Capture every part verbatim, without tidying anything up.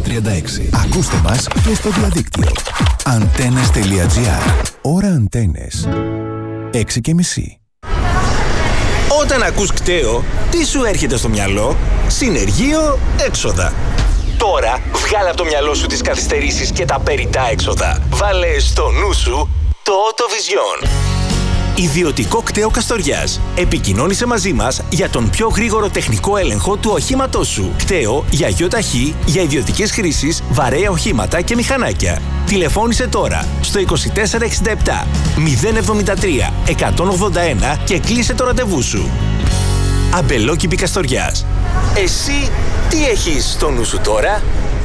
τριάντα έξι. Ακούστε μας και στο διαδίκτυο. Αντένες τελεία τζι άρ. Ώρα Αντένες. έξι και μισή. Όταν ακούς κταίο, τι σου έρχεται στο μυαλό? Συνεργείο έξοδα. Τώρα βγάλε από το μυαλό σου τις καθυστερήσεις και τα περιττά έξοδα. Βάλε στο νου σου το Autovision. Ιδιωτικό κταίο Καστοριάς. Επικοινώνησε μαζί μας για τον πιο γρήγορο τεχνικό έλεγχο του οχήματός σου. Κταίο για γιοταχή, για ιδιωτικές χρήσεις, βαρέα οχήματα και μηχανάκια. Τηλεφώνησε τώρα στο είκοσι τέσσερα εξήντα επτά μηδέν εβδομήντα τρία εκατόν ογδόντα ένα και κλείσε το ραντεβού σου. Αμπελόκηπη Καστοριάς. Εσύ τι έχεις στο νου σου τώρα?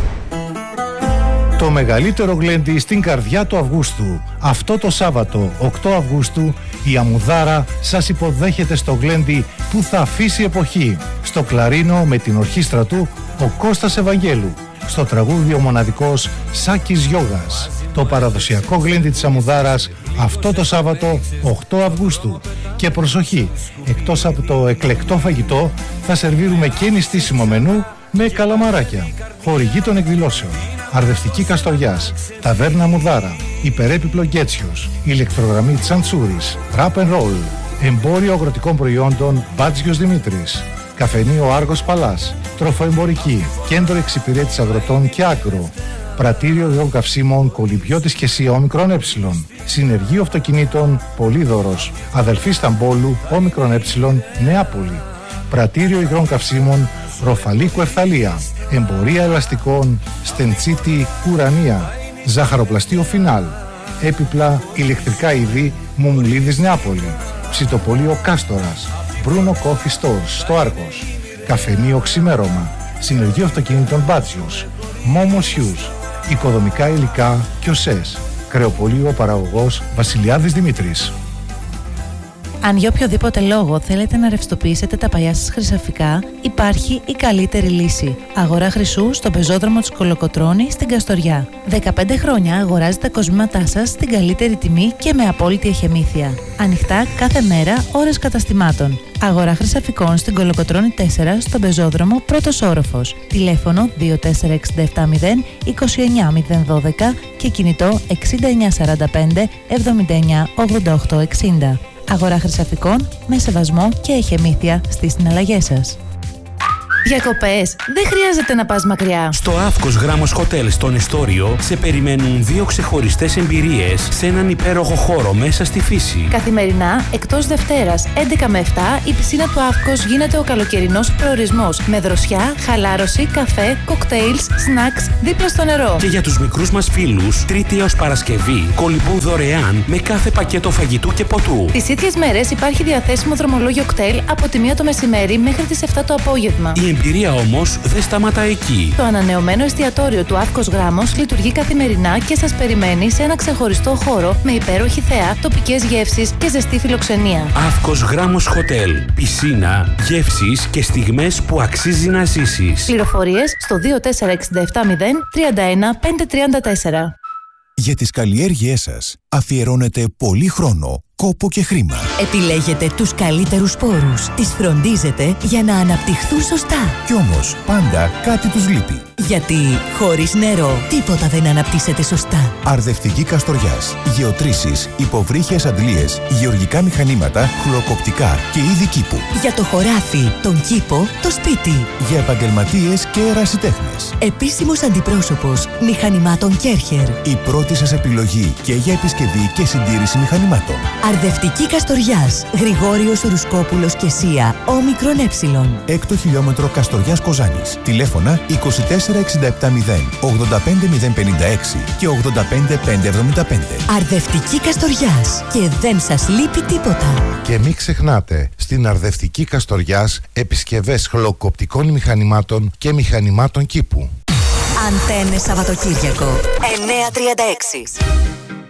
Το μεγαλύτερο γλέντι στην καρδιά του Αυγούστου. Αυτό το Σάββατο, οκτώ Αυγούστου, η Αμμουδάρα σας υποδέχεται στο γλέντι που θα αφήσει εποχή. Στο κλαρίνο με την ορχήστρα του ο Κώστας Ευαγγέλου. Στο τραγούδι ο μοναδικός Σάκης Γιώγας. Το παραδοσιακό γλέντι της Αμμουδάρας αυτό το Σάββατο, οκτώ Αυγούστου. Και προσοχή, εκτός από το εκλεκτό φαγητό θα σερβίρουμε και νηστίσιμο μενού με καλαμαράκια. Χορηγή των εκδηλώσεων: Αρδευτική Καστοριάς, Ταβέρνα Μουδάρα, Υπερέπιπλο Γκέτσιος, Ηλεκτρογραμμή Τσαντσούρης, Rap and Roll, Εμπόριο Αγροτικών Προϊόντων Μπάτζιος Δημήτρης, Καφενείο Άργος Παλάς, Τροφοεμπορική, Κέντρο Εξυπηρέτησης Αγροτών και Άκρο, Πρατήριο Ιών Καυσίμων Κολυμπιώτης και ΣΥΑ Όμικρον Ε, Συνεργείο Αυτοκινήτων Πολύδωρος, Αδελφή Σταμπόλου Όμικρον Ε, Νεάπολη, Πρατήριο Υγρών Καυσίμων Ροφαλίκου Ερθαλία, Εμπορία Ελαστικών Στεντσίτη Ουρανία, Ζάχαροπλαστείο Φινάλ, Έπιπλα Ηλεκτρικά Είδη Μουμουλίδης Νεάπολη, Ψητοπολείο Κάστορας, Μπρούνο Coffee Stores στο Άργος, Καφενείο Ξημέρωμα, Συνεργείο Αυτοκινήτων Μπάτσιος, Μόμος Χιούς, Οικοδομικά Υλικά Κιωσές, Κρεοπολείο Παραγωγός Βασιλιάδης Δημήτρης. Αν για οποιοδήποτε λόγο θέλετε να ρευστοποιήσετε τα παλιά σας χρυσαφικά, υπάρχει η καλύτερη λύση. Αγορά χρυσού στον πεζόδρομο της Κολοκοτρώνη στην Καστοριά. δεκαπέντε χρόνια αγοράζετε τα κοσμήματά σας στην καλύτερη τιμή και με απόλυτη εχεμήθεια. Ανοιχτά κάθε μέρα, ώρες καταστημάτων. Αγορά χρυσαφικών στην Κολοκοτρώνη τέσσερα στον πεζόδρομο πρώτος όροφος. Τηλέφωνο δύο τέσσερα έξι επτά μηδέν είκοσι εννιά μηδέν δώδεκα και κινητό εξήντα εννιά σαράντα πέντε εβδομήντα εννιά ογδόντα οκτώ εξήντα. Αγορά χρυσαφικών με σεβασμό και εχεμήθεια στις συναλλαγές σας. Διακοπές, δεν χρειάζεται να πας μακριά. Στο Αύκος Γράμμος Hotel στον Εστόριο σε περιμένουν δύο ξεχωριστές εμπειρίες σε έναν υπέροχο χώρο μέσα στη φύση. Καθημερινά, εκτός Δευτέρας έντεκα με επτά, η πισίνα του Αύκος γίνεται ο καλοκαιρινός προορισμός με δροσιά, χαλάρωση, καφέ, κοκτέιλς, σνακς δίπλα στο νερό. Και για τους μικρούς μας φίλους, Τρίτη έως Παρασκευή, κολυμπούν δωρεάν με κάθε πακέτο φαγητού και ποτού. Τις ίδιες μέρες υπάρχει διαθέσιμο δρομολόγιο κτέλ από τη μία το μεσημέρι μέχρι τις επτά το απόγευμα. Η εμπειρία όμως δεν σταματά εκεί. Το ανανεωμένο εστιατόριο του Αύκος Γράμμος λειτουργεί καθημερινά και σας περιμένει σε ένα ξεχωριστό χώρο με υπέροχη θέα, τοπικές γεύσεις και ζεστή φιλοξενία. Αύκος Γράμμος Hotel. Πισίνα, γεύσεις και στιγμές που αξίζει να ζήσεις. Πληροφορίες στο δύο τέσσερα έξι επτά μηδέν τρία ένα πέντε τρία τέσσερα. Για τις καλλιέργειές σας αφιερώνετε πολύ χρόνο, κόπο και χρήμα. Επιλέγετε τους καλύτερους σπόρους, τις φροντίζετε για να αναπτυχθούν σωστά. Κι όμως πάντα κάτι τους λείπει. Γιατί χωρίς νερό τίποτα δεν αναπτύσσεται σωστά. Αρδευτική Καστοριάς. Γεωτρήσεις, υποβρύχιες αντλίες, γεωργικά μηχανήματα, χλωροκοπτικά και είδη κήπου. Για το χωράφι, τον κήπο, το σπίτι. Για επαγγελματίες και ερασιτέχνες. Επίσημος αντιπρόσωπος μηχανημάτων Κέρχερ. Η πρώτη σας επιλογή και για επισκευή και συντήρηση μηχανημάτων. Αρδευτική Καστοριάς. Γρηγόριος Ρουσκόπουλος και ΣΥΑ Όμικρον Ε. Έκτο χιλιόμετρο Καστοριάς Κοζάνης. Τηλέφωνα είκοσι τέσσερα εξήντα επτά μηδέν ογδόντα πέντε μηδέν πενήντα έξι και ογδόντα πέντε πεντακόσια εβδομήντα πέντε. Αρδευτική Καστοριάς. Και δεν σας λείπει τίποτα. Και μην ξεχνάτε, στην Αρδευτική Καστοριάς επισκευές χλωροκοπτικών μηχανημάτων και μηχανημάτων κήπου. Αντένες Σαββατοκύριακο εννιά τριάντα έξι.